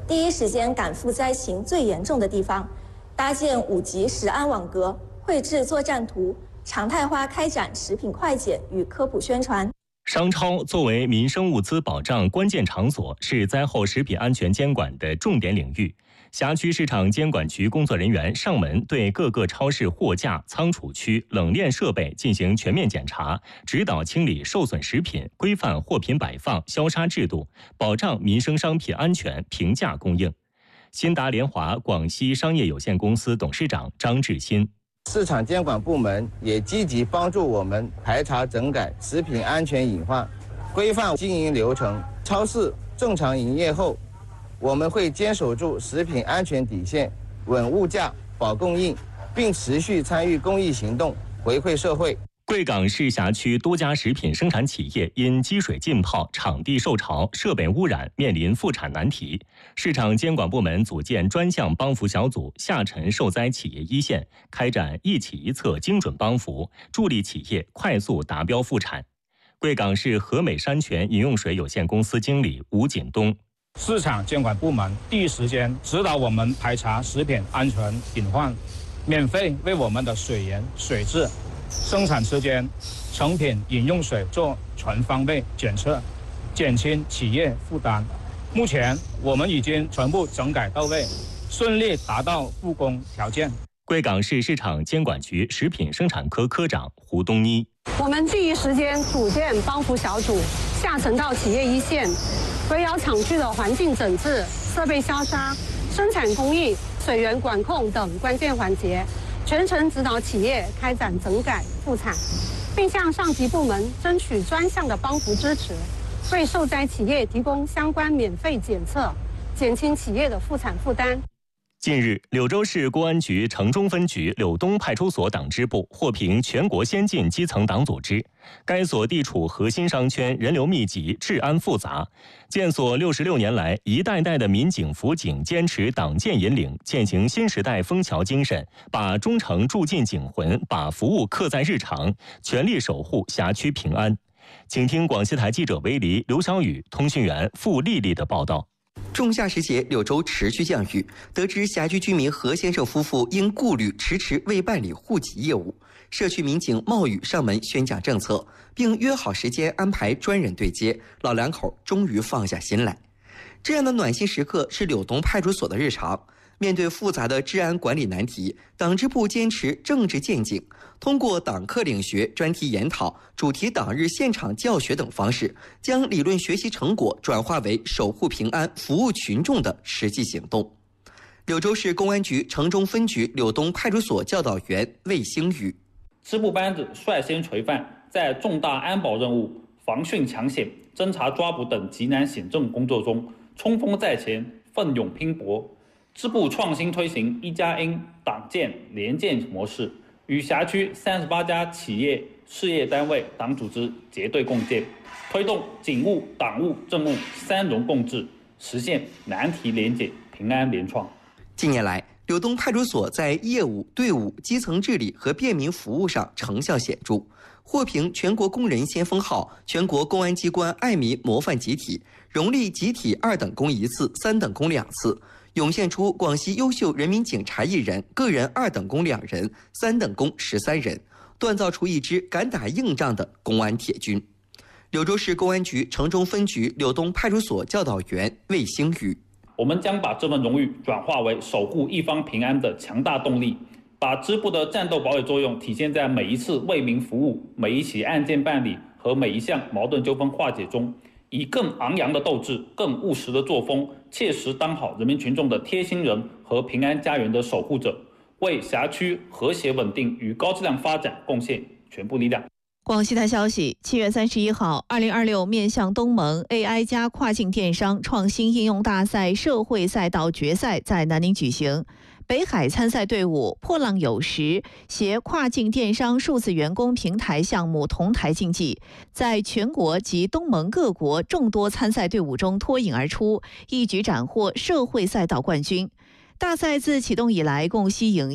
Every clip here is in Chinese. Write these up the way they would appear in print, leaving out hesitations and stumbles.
第一时间赶赴灾情最严重的地方，搭建5级食安网格，绘制作战图，常态化开展食品快检与科普宣传。 商超作为民生物资保障关键场所，是灾后食品安全监管的重点领域。辖区市场监管局工作人员上门对各个超市货架、仓储区、冷链设备进行全面检查，指导清理受损食品，规范货品摆放、消杀制度，保障民生商品安全平价供应。新达联华广西商业有限公司董事长张志新。 市场监管部门也积极帮助我们排查整改食品安全隐患，规范经营流程。超市正常营业后，我们会坚守住食品安全底线，稳物价、保供应，并持续参与公益行动，回馈社会。 贵港市辖区多家食品生产企业因积水浸泡、场地受潮、设备污染，面临复产难题。市场监管部门组建专项帮扶小组，下沉受灾企业一线，开展一企一策精准帮扶，助力企业快速达标复产。贵港市和美山泉饮用水有限公司经理吴锦东。 市场监管部门第一时间指导我们排查食品安全隐患，免费为我们的水源、水质、生产时间、成品饮用水做全方位检测，减轻企业负担。目前我们已经全部整改到位，顺利达到复工条件。 贵港市市场监管局食品生产科科长胡东妮。 我们第一时间组建帮扶小组，下沉到企业一线，围绕厂区的环境整治、设备消杀、生产工艺、水源管控等关键环节，全程指导企业开展整改复产，并向上级部门争取专项的帮扶支持，为受灾企业提供相关免费检测，减轻企业的复产负担。 近日，柳州市公安局城中分局柳东派出所党支部获评全国先进基层党组织。该所地处核心商圈，人流密集，治安复杂。建所66年来，一代代的民警辅警坚持党建引领，践行新时代枫桥精神，把忠诚铸进警魂，把服务刻在日常，全力守护辖区平安。请听广西台记者韦黎、刘小雨、通讯员付丽丽的报道。 仲夏时节，柳州持续降雨。得知辖区居民何先生夫妇因顾虑迟未办理户籍业务，社区民警冒雨上门宣讲政策，并约好时间安排专人对接，老两口终于放下心来。这样的暖心时刻是柳东派出所的日常。面对复杂的治安管理难题，党支部坚持政治见警，通过党课领学、专题研讨、主题党日现场教学等方式，将理论学习成果转化为守护平安、服务群众的实际行动。柳州市公安局城中分局柳东派出所教导员魏星宇： 支部班子率先垂范，在重大安保任务、防汛抢险、侦查抓捕等急难险症工作中冲锋在前，奋勇拼搏。支部创新推行1+N党建联建模式，与辖区38家企业、事业单位、党组织结对共建，推动警务、党务、政务3荣共治，实现难题联检、平安联创。 近年来，柳东派出所在业务、队伍、基层治理和便民服务上成效显著，获评全国工人先锋号、全国公安机关爱民模范集体，荣立集体2等功1次、3等功2次。涌现出广西优秀人民警察1人，个人2等功2人，3等功13人，锻造出一支敢打硬仗的公安铁军。柳州市公安局城中分局柳东派出所教导员魏星宇： 我们将把这份荣誉转化为守护一方平安的强大动力，把支部的战斗堡垒作用体现在每一次为民服务、每一起案件办理和每一项矛盾纠纷化解中，以更昂扬的斗志、更务实的作风，切实当好人民群众的贴心人和平安家园的守护者，为辖区和谐稳定与高质量发展贡献全部力量。 广西台消息，7月31号，2026面向东盟 AI 加跨境电商创新应用大赛社会赛道决赛在南宁举行。北海参赛队伍破浪有时携跨境电商数字员工平台项目同台竞技，在全国及东盟各国众多参赛队伍中脱颖而出，一举斩获社会赛道冠军。大赛自启动以来，共吸引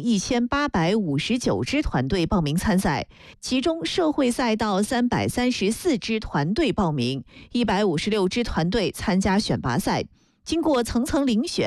1859支团队报名参赛，其中社会赛道334支团队报名，156支团队参加选拔赛。经过层层遴选，